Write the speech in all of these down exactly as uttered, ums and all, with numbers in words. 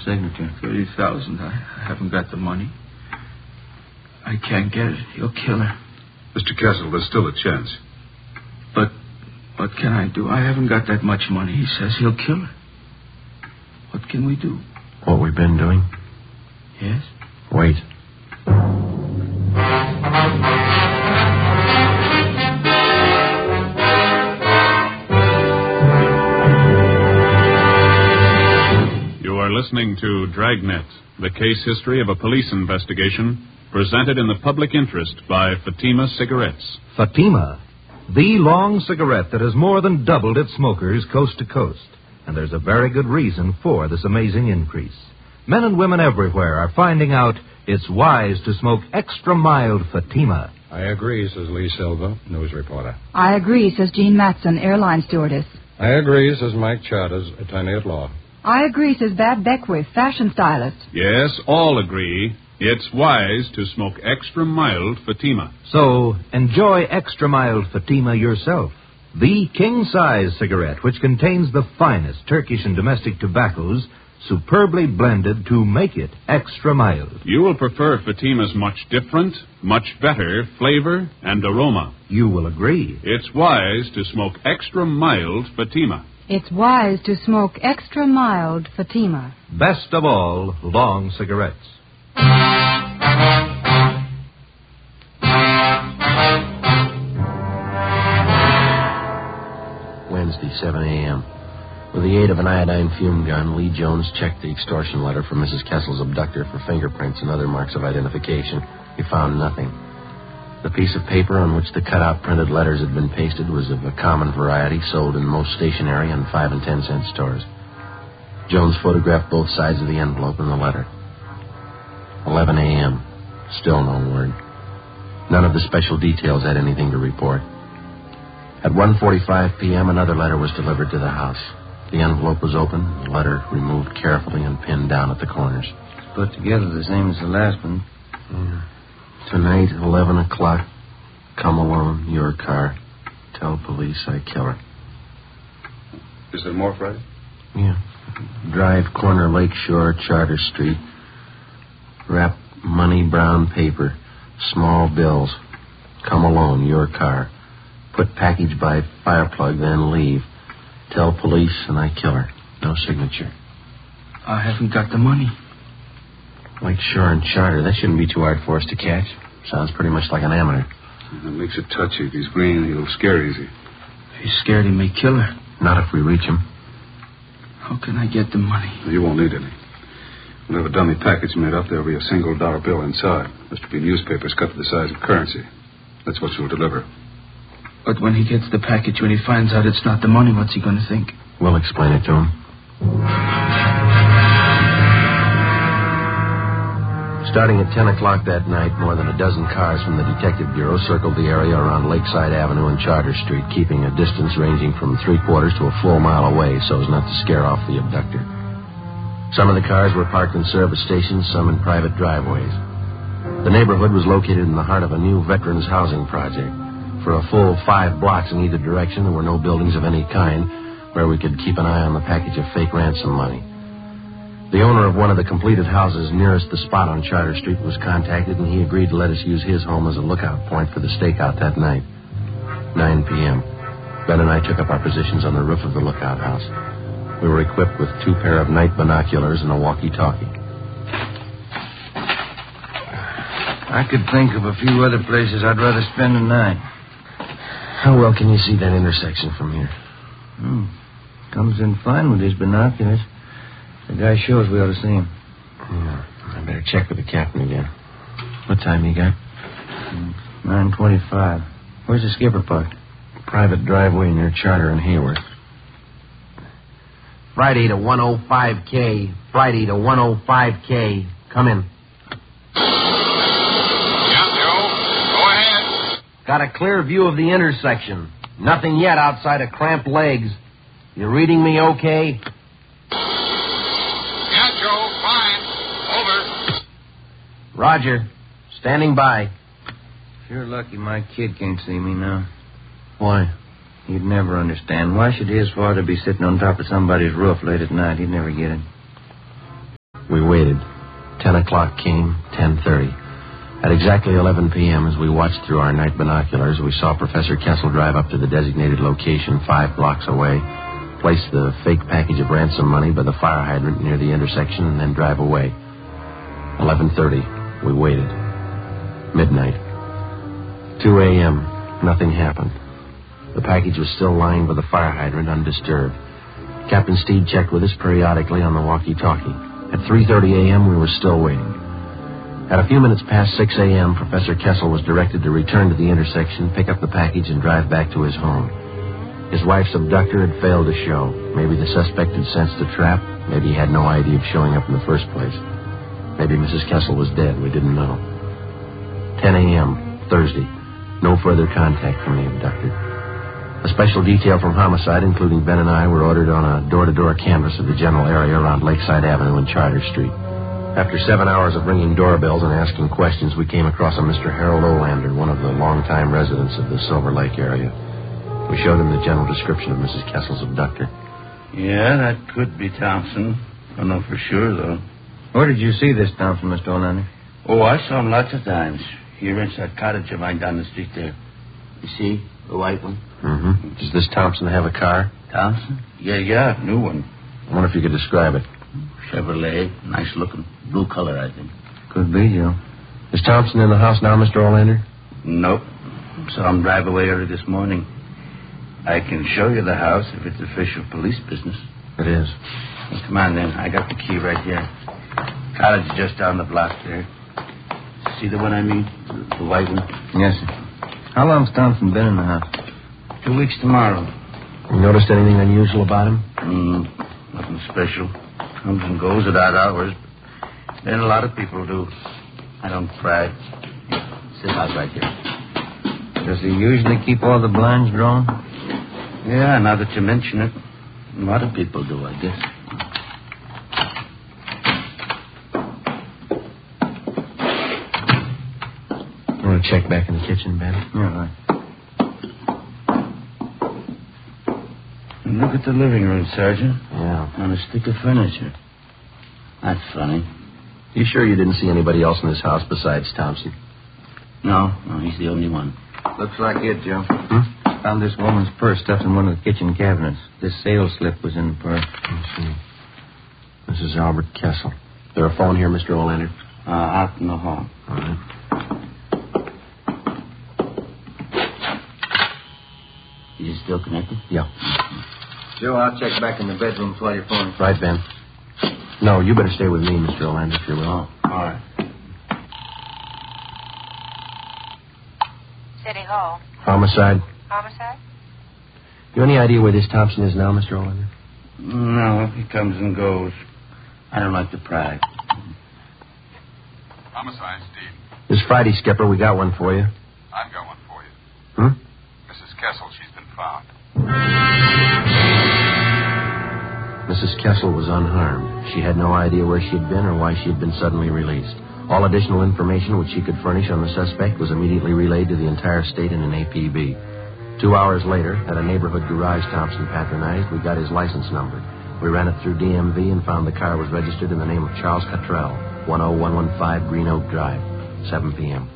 signature. Thirty thousand. I haven't got the money. I can't get it. He'll kill her. Mister Castle, there's still a chance. But what can I do? I haven't got that much money. He says he'll kill her. What can we do? What we've been doing? Yes? Wait. You are listening to Dragnet, the case history of a police investigation, presented in the public interest by Fatima Cigarettes. Fatima, the long cigarette that has more than doubled its smokers coast to coast. And there's a very good reason for this amazing increase. Men and women everywhere are finding out it's wise to smoke extra mild Fatima. I agree, says Lee Silva, news reporter. I agree, says Jean Matson, airline stewardess. I agree, says Mike Charters, attorney at law. I agree, says Bab Beckwith, fashion stylist. Yes, all agree. It's wise to smoke extra mild Fatima. So, enjoy extra mild Fatima yourself. The king-size cigarette, which contains the finest Turkish and domestic tobaccos, superbly blended to make it extra mild. You will prefer Fatima's much different, much better flavor and aroma. You will agree. It's wise to smoke extra mild Fatima. It's wise to smoke extra mild Fatima. Best of all, long cigarettes. Wednesday, seven a.m. With the aid of an iodine fume gun, Lee Jones checked the extortion letter from Missus Kessel's abductor for fingerprints and other marks of identification. He found nothing. The piece of paper on which the cut-out printed letters had been pasted was of a common variety sold in most stationery and five and ten cent stores. Jones photographed both sides of the envelope and the letter. eleven a.m. Still no word. None of the special details had anything to report. At one forty-five p.m., another letter was delivered to the house. The envelope was open, the letter removed carefully and pinned down at the corners. Put together the same as the last one. Yeah. Tonight, eleven o'clock. Come alone, your car. Tell police I kill her. Is there more, Friday? Yeah. Drive corner Lakeshore, Charter Street. Wrap money brown paper. Small bills. Come alone, your car. Put package by fireplug, then leave. Tell police and I kill her. No signature. I haven't got the money. Lakeshore and Charter. That shouldn't be too hard for us to catch. Sounds pretty much like an amateur. That makes it touchy. If he's green, he'll scare easy. If he's scared, he may kill her. Not if we reach him. How can I get the money? You won't need any. We'll have a dummy package made up. There'll be a single dollar bill inside. There's to be newspapers cut to the size of currency. That's what you'll deliver. But when he gets the package, when he finds out it's not the money, what's he going to think? We'll explain it to him. Starting at ten o'clock that night, more than a dozen cars from the Detective Bureau circled the area around Lakeside Avenue and Charter Street, keeping a distance ranging from three quarters to a full mile away so as not to scare off the abductor. Some of the cars were parked in service stations, some in private driveways. The neighborhood was located in the heart of a new veterans housing project. For a full five blocks in either direction, there were no buildings of any kind where we could keep an eye on the package of fake ransom money. The owner of one of the completed houses nearest the spot on Charter Street was contacted, and he agreed to let us use his home as a lookout point for the stakeout that night. nine p.m. Ben and I took up our positions on the roof of the lookout house. We were equipped with two pair of night binoculars and a walkie-talkie. I could think of a few other places I'd rather spend the night. How well can you see that intersection from here? Hmm. Comes in fine with these binoculars. The guy shows we ought to see him. Yeah, I better check with the captain again. What time you got? nine twenty-five. Where's the skipper parked? Private driveway near Charter and Hayworth. Friday to one oh five K. Friday to one oh five K. Come in. Yeah, Joe. Go ahead. Got a clear view of the intersection. Nothing yet outside of cramped legs. You reading me okay? Yeah, Joe. Fine. Over. Roger. Standing by. Sure lucky my kid can't see me now. Why? He'd never understand. Why should his father be sitting on top of somebody's roof late at night? He'd never get it. We waited. Ten o'clock came, ten thirty. At exactly eleven p.m., as we watched through our night binoculars, we saw Professor Kessel drive up to the designated location five blocks away, place the fake package of ransom money by the fire hydrant near the intersection, and then drive away. eleven thirty. We waited. Midnight. two a.m. Nothing happened. The package was still lying by the fire hydrant undisturbed. Captain Steed checked with us periodically on the walkie-talkie. At three thirty a.m., we were still waiting. At a few minutes past six a.m., Professor Kessel was directed to return to the intersection, pick up the package, and drive back to his home. His wife's abductor had failed to show. Maybe the suspect had sensed a trap. Maybe he had no idea of showing up in the first place. Maybe Missus Kessel was dead. We didn't know. ten a.m., Thursday. No further contact from the abductor. A special detail from Homicide, including Ben and I, were ordered on a door-to-door canvass of the general area around Lakeside Avenue and Charter Street. After seven hours of ringing doorbells and asking questions, we came across a Mister Harold Olander, one of the longtime residents of the Silver Lake area. We showed him the general description of Missus Kessel's abductor. Yeah, that could be Thompson. Don't know for sure, though. Where did you see this Thompson, Mister Olander? Oh, I saw him lots of times. He rents that cottage of mine down the street there. You see? The white one. Mm-hmm. Does this Thompson have a car? Thompson? Yeah, yeah, new one. I wonder if you could describe it. Chevrolet. Nice looking. Blue color, I think. Could be, Joe. Is Thompson in the house now, Mister Olander? Nope. Saw him drive away early this morning. I can show you the house if it's official police business. It is. Well, come on, then. I got the key right here. Cottage is just down the block there. See the one I mean? The white one? Yes, sir. How long's Thompson been in the house? Two weeks tomorrow. You noticed anything unusual about him? Mm, nothing special. Comes and goes at odd hours. Then a lot of people do. I don't pry. Sit out right here. Does he usually keep all the blinds drawn? Yeah, now that you mention it. A lot of people do, I guess. You want to check back in the kitchen, Ben? Yeah, right. And look at the living room, Sergeant. Yeah. On a stick of furniture. That's funny. You sure you didn't see anybody else in this house besides Thompson? No, no, he's the only one. Looks like it, Joe. Hmm? Found this woman's purse stuffed in one of the kitchen cabinets. This sales slip was in the purse. Let's see. This is Albert Kessel. There a phone here, Mister Olander? Uh, out in the hall. All right. Is it still connected? Yeah. Joe, I'll check back in the bedrooms while you're phoning. Right, Ben. No, you better stay with me, Mister Olander, if you will. Oh, all right. City Hall. Homicide. Homicide? You any idea where this Thompson is now, Mister Olander? No, he comes and goes. I don't like to pry. Homicide, Steve. This Friday, Skipper, we got one for you. I've got one for you. Hmm? Missus Kessel, she's been found. Missus Kessel was unharmed. She had no idea where she had been or why she had been suddenly released. All additional information which she could furnish on the suspect was immediately relayed to the entire state in an A P B. Two hours later, at a neighborhood garage Thompson patronized, we got his license number. We ran it through D M V and found the car was registered in the name of Charles Cottrell, one oh one one five Green Oak Drive, seven p.m.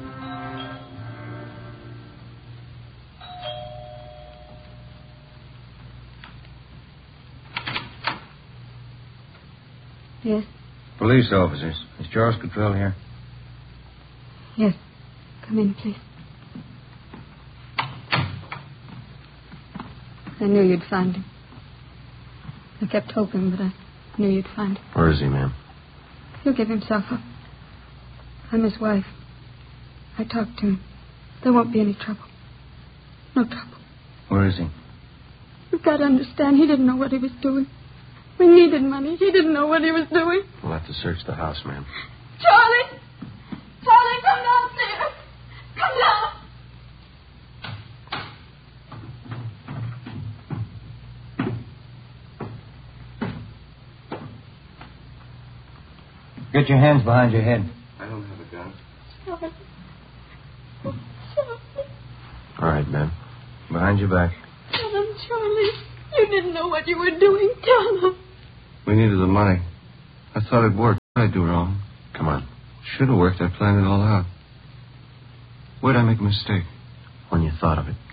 Yes, Police officers. Is Charles Cottrell here? yes. Come in, please. I knew you'd find him. I kept hoping, but I knew you'd find him. Where is he, ma'am? He'll give himself up. I'm his wife. I talked to him. There won't be any trouble. No trouble. Where is he? You've got to understand, he didn't know what he was doing. We needed money. He didn't know what he was doing. We'll have to search the house, ma'am. Charlie! Charlie, come downstairs! Come down! Get your hands behind your head. I don't have a gun. Charlie. Oh, Charlie. All right, ma'am. Behind your back. Tell him, Charlie. You didn't know what you were doing. Tell him. We needed the money. I thought it worked. What did I do wrong? Come on. Should have worked. I planned it all out. Where'd I make a mistake? When you thought of it.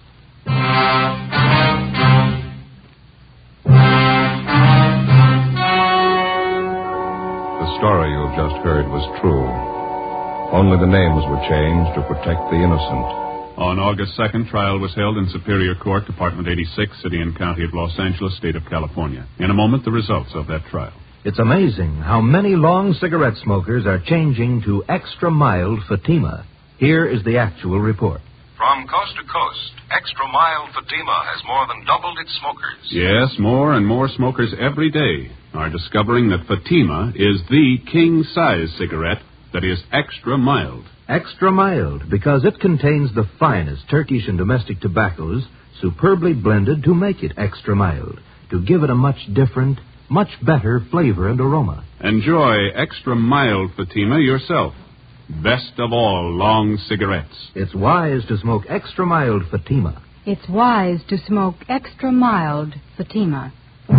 The story you've just heard was true. Only the names were changed to protect the innocent. On August second, trial was held in Superior Court, Department eighty-six, City and County of Los Angeles, State of California. In a moment, the results of that trial. It's amazing how many long cigarette smokers are changing to extra mild Fatima. Here is the actual report. From coast to coast, extra mild Fatima has more than doubled its smokers. Yes, more and more smokers every day are discovering that Fatima is the king-size cigarette that is extra mild. Extra mild because it contains the finest Turkish and domestic tobaccos superbly blended to make it extra mild, to give it a much different, much better flavor and aroma. Enjoy extra mild Fatima yourself. Best of all long cigarettes. It's wise to smoke extra mild Fatima. It's wise to smoke extra mild Fatima.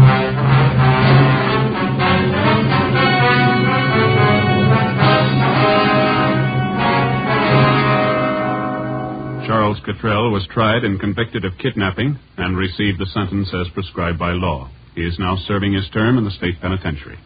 Charles Cottrell was tried and convicted of kidnapping and received the sentence as prescribed by law. He is now serving his term in the state penitentiary.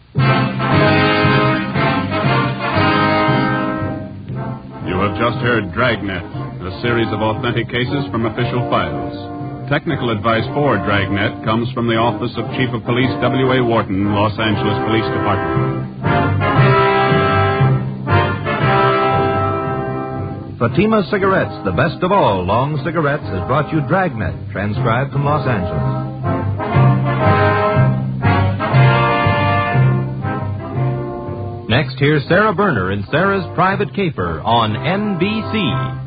You have just heard Dragnet, a series of authentic cases from official files. Technical advice for Dragnet comes from the Office of Chief of Police W A Wharton, Los Angeles Police Department. Fatima Cigarettes, the best of all long cigarettes, has brought you Dragnet, transcribed from Los Angeles. Next, here's Sarah Berner in Sarah's Private Caper on N B C.